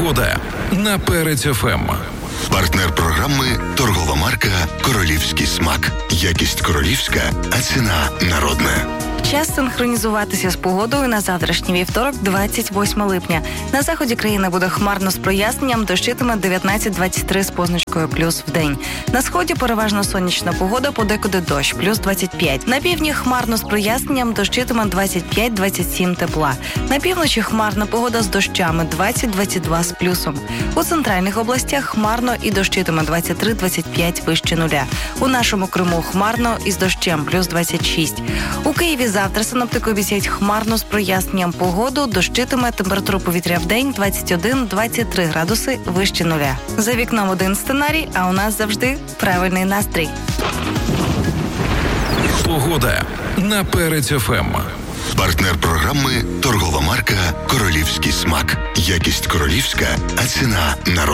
Погода на Перець ФМ. Партнер програми – торгова марка «Королівський смак». Якість королівська, а ціна народна. Час синхронізуватися з погодою на завтрашній вівторок, 28 липня. На заході країни буде хмарно з проясненням, дощитиме 19-23 з позначкою плюс в день. На сході переважно сонячна погода, подекуди дощ, плюс 25. На півдні хмарно з проясненням, дощитиме 25-27 тепла. На півночі хмарна погода з дощами, 20-22 з плюсом. У центральних областях хмарно і дощитиме 23-25 вище нуля. У нашому Криму хмарно і з дощем, плюс 26. У Києві завтра синоптики обіцяють хмарно з проясненням погоду, дощитиме, температура повітря в день 21-23 градуси вище нуля. За вікном один сценарій, а у нас завжди правильний настрій. Погода на Перець ФМ. Партнер програми – торгова марка «Королівський смак». Якість королівська, а ціна народна.